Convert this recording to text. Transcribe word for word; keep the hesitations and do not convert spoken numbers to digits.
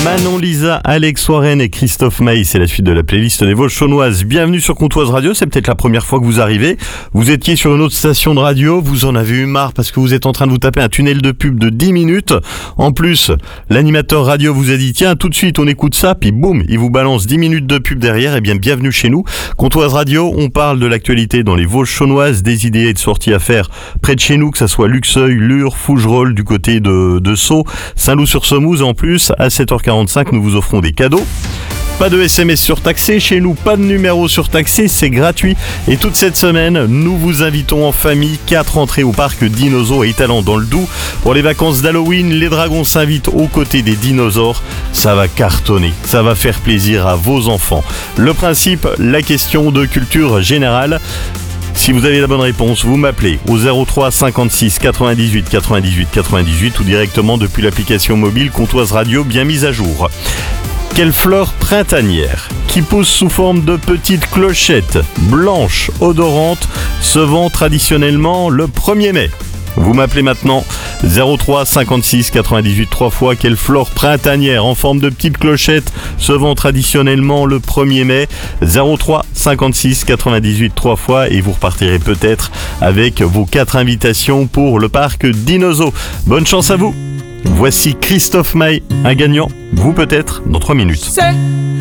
Manon Lisa, Alex Warren et Christophe Maé, c'est la suite de la playlist des Vosges-Chaunoises. Bienvenue sur Comtoise Radio, c'est peut-être la première fois que vous arrivez. Vous étiez sur une autre station de radio, vous en avez eu marre parce que vous êtes en train de vous taper un tunnel de pub de dix minutes. En plus, l'animateur radio vous a dit tiens, tout de suite on écoute ça, puis boum, il vous balance dix minutes de pub derrière. Eh bien, bienvenue chez nous. Comtoise Radio, on parle de l'actualité dans les Vosges-Chaunoises, des idées et de sorties à faire près de chez nous, que ça soit Luxeuil, Lure, Fougerolles, du côté de, de Sceaux, Saint-Loup-sur-Semouse. En plus, à sept heures quarante-cinq, nous vous offrons des cadeaux. Pas de S M S surtaxé chez nous, pas de numéro surtaxé, c'est gratuit. Et toute cette semaine, nous vous invitons en famille, quatre entrées au parc Dinosaures et Étalons dans le Doubs. Pour les vacances d'Halloween, les dragons s'invitent aux côtés des dinosaures. Ça va cartonner, ça va faire plaisir à vos enfants. Le principe, la question de culture générale. Si vous avez la bonne réponse, vous m'appelez au zéro trois cinquante-six quatre-vingt-dix-huit quatre-vingt-dix-huit quatre-vingt-dix-huit ou directement depuis l'application mobile Comtoise Radio bien mise à jour. Quelle fleur printanière qui pousse sous forme de petites clochettes blanches odorantes se vend traditionnellement le premier mai? Vous m'appelez maintenant zéro trois cinquante-six quatre-vingt-dix-huit trois fois. Quelle fleur printanière en forme de petites clochettes se vend traditionnellement le premier mai? Zéro trois cinquante-six quatre-vingt-dix-huit trois fois et vous repartirez peut-être avec vos quatre invitations pour le parc Dinosaures. Bonne chance à vous. Voici Christophe Maé, un gagnant, vous peut-être, dans trois minutes. C'est